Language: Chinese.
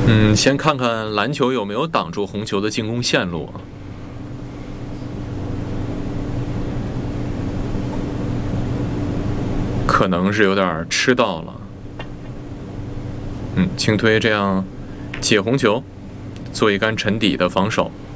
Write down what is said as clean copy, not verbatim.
先看看蓝球有没有挡住红球的进攻线路。可能是有点吃到了。轻推这样解红球，做一杆沉底的防守。